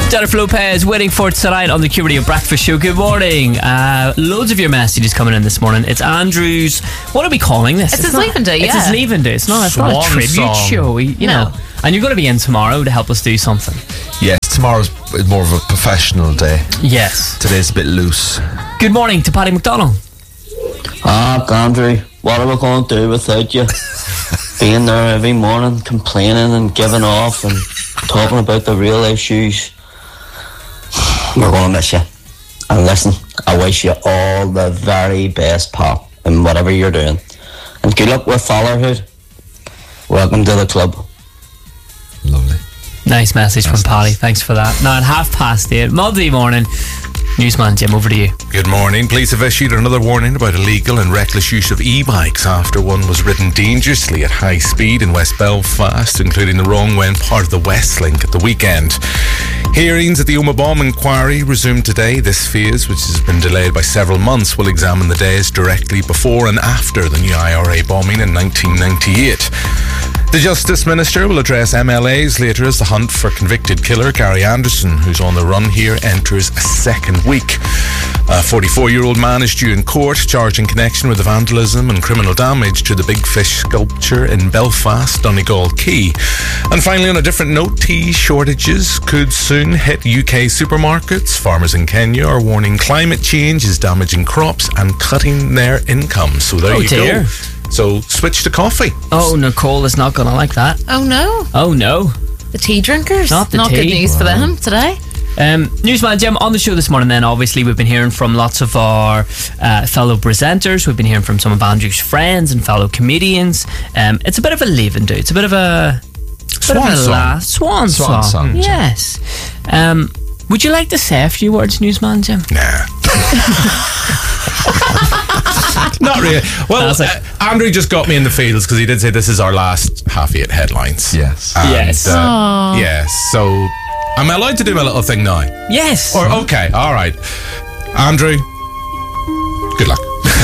Jennifer Lopez waiting for it tonight on the Q Radio Breakfast Show. Good morning. Loads of your messages coming in this morning. It's Andrew's. What are we calling this? It's his leaving day. It's his leaving day. It's not a tribute show. You know. And you're going to be in tomorrow to help us do something. Yes, tomorrow's more of a professional day. Yes. Today's a bit loose. Good morning to Paddy McDonald. Andrew, what are we going to do without you? Being there every morning, complaining and giving off and talking about the real issues. We're going to miss you. And listen, I wish you all the very best, pal, in whatever you're doing. And good luck with fatherhood. Welcome to the club. Lovely. Nice message from Paddy. Thanks for that. Now at 8:30, Monday morning, Newsman Jim, over to you. Good morning. Police have issued another warning about illegal and reckless use of e-bikes after one was ridden dangerously at high speed in West Belfast, including the wrong way part of the Westlink at the weekend. Hearings at the Omagh bomb inquiry resumed today. This phase, which has been delayed by several months, will examine the days directly before and after the new IRA bombing in 1998. The Justice Minister will address MLAs later as the hunt for convicted killer Gary Anderson, who's on the run here, enters a second week. A 44-year-old man is due in court, charged in connection with the vandalism and criminal damage to the Big Fish sculpture in Belfast, Donegal Quay. And finally, on a different note, tea shortages could soon hit UK supermarkets. Farmers in Kenya are warning climate change is damaging crops and cutting their incomes. So there you go. So switch to coffee. Oh, Nicole is not going to like that. Oh no. Oh no. The tea drinkers. Not good news for them today. Newsman Jim, on the show this morning then, obviously we've been hearing from lots of our fellow presenters. We've been hearing from some of Andrew's friends and fellow comedians. It's a bit of a leaving do. It's a bit of a swan song. Yes. Would you like to say a few words, Newsman Jim? Nah. Not really. Well, Andrew just got me in the fields because he did say this is our last half-8 headlines. Yes. And, yes. Yes. So, am I allowed to do my little thing now? Yes. Or okay, all right. Andrew, good luck.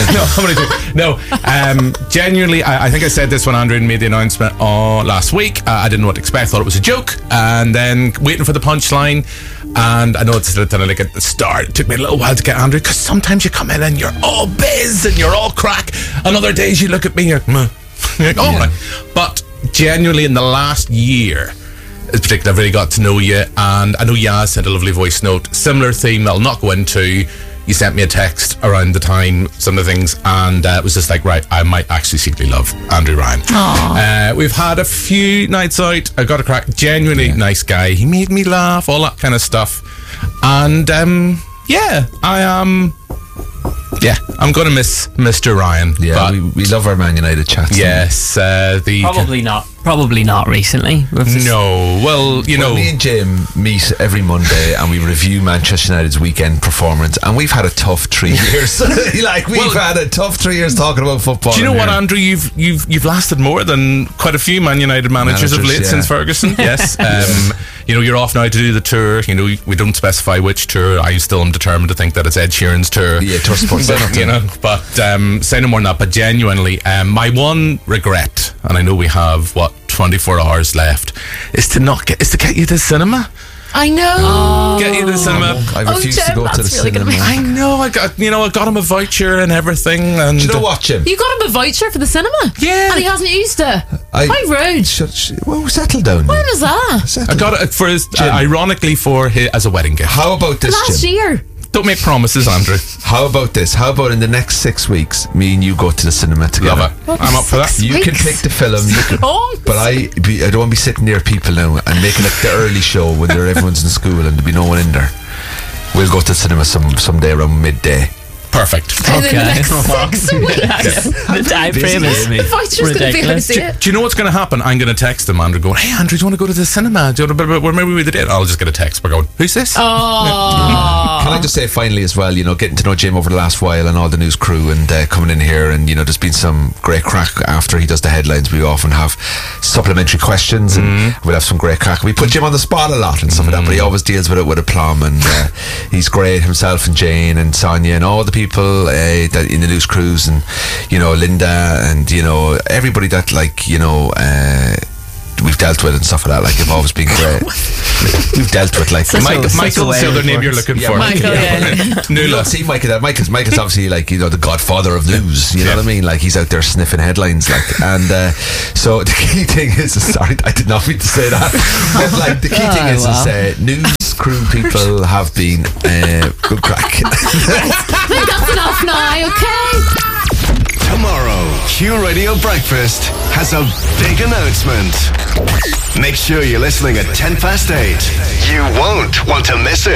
Genuinely, I think I said this when Andrew made the announcement last week. I didn't know what to expect. Thought it was a joke, and then waiting for the punchline. And I know it's kind of like at the start. It took me a little while to get Andrew, because sometimes you come in and you're all biz and you're all crack, and other days you look at me and you're like, all right. But genuinely, in the last year, in particular, I've really got to know you, and I know Yaz sent a lovely voice note, similar theme that I'll not go into. You sent me a text around the time, some of the things, and it was just like, right, I might actually secretly love Andrew Ryan. We've had a few nights out. I got a crack. Genuinely nice guy. He made me laugh, all that kind of stuff. And I'm going to miss Mr. Ryan. Yeah, we love our Man United chats. Yes. Probably not recently. No. Well, me and Jim meet every Monday and we review Manchester United's weekend performance, and we've had a tough 3 years. We've had a tough 3 years talking about football. Do you know what, Andrew? You've lasted more than quite a few Man United managers of late since Ferguson. Yes. You're off now to do the tour. We don't specify which tour. I still am determined to think that it's Ed Sheeran's tour. Yeah, Tour Sports Centre. But say no more than that. But genuinely, my one regret, and I know we have 24 hours left, is to get you to the cinema. I know. Get you to the cinema. I refuse to go to the cinema. I know. I got him a voucher and everything. And do you know what, Jim? You got him a voucher for the cinema? Yeah. And he hasn't used it. How rude. Well, settle down. When was that? I got it for his, ironically as a wedding gift. How about this, Last Jim? year. Don't make promises, Andrew. How about this? How about in the next 6 weeks, me and you go to the cinema together? Love it. I'm up for that. You can pick the film. But I don't want to be sitting near people now and making it the early show when everyone's in school and there'll be no one in there. We'll go to the cinema someday around midday. Perfect. Okay. In the next 6 weeks. The time frame is ridiculous. Do you know what's going to happen? I'm going to text them, Andrew, going, hey, Andrew, do you want to go to the cinema? Maybe we did it. I'll just get a text. We're going, who's this? Can I just say finally as well, getting to know Jim over the last while and all the news crew and coming in here, and there's been some great crack after he does the headlines. We often have supplementary questions and we'll have some great crack. We put Jim on the spot a lot and stuff like that, but he always deals with it with aplomb, and he's great, himself and Jane and Sonia and all the people that in the news crews, and Linda, and everybody that we've dealt with and stuff like that. Like, you've always been great. We've dealt with like Michael's the other name you're looking for. Michael, You don't see Michael. Michael's obviously like, you know, the godfather of news. You know what I mean? Like, he's out there sniffing headlines. Like, and so the key thing is, sorry, I did not mean to say that. But like, the key thing is news crew people have been good crack. That's enough now, okay? Tomorrow, Q Radio Breakfast has a big announcement. Make sure you're listening at 8:10. You won't want to miss it.